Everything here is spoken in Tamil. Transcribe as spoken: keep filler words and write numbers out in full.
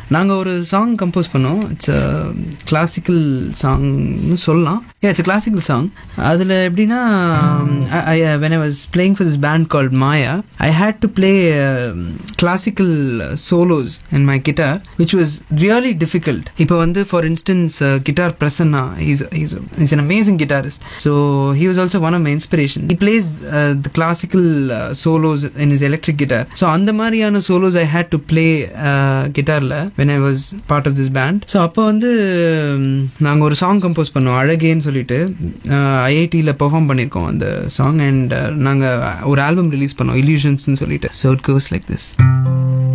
நாங்கள் ஒரு சாங் கம்போஸ் பண்ணோம். இட்ஸ் கிளாசிக்கல் சாங்னு சொல்லலாம். It's a classical song. அதில் எப்படின்னா, when I was playing for this band called Maya, I had to play uh, classical solos in my guitar, which was really difficult. இப்போ வந்து for instance uh, guitar Prasanna, he's, he's, he's an amazing guitarist. So he was also one of my inspiration. He plays uh, the classical uh, solos in his electric guitar. So அந்த மாதிரியான solos I had to play uh, guitarல when I was part of this band. So அப்போ வந்து நாங்கள் ஒரு சாங் கம்போஸ் பண்ணோம், அழகேன்னு சொல்லிட்டு ஐஐடியில் பெர்ஃபார்ம் பண்ணியிருக்கோம் அந்த சாங். அண்ட் நாங்கள் ஒரு ஆல்பம் ரிலீஸ் பண்ணோம், இல்யூஷன்ஸ்னு சொல்லிட்டு. So it goes like this.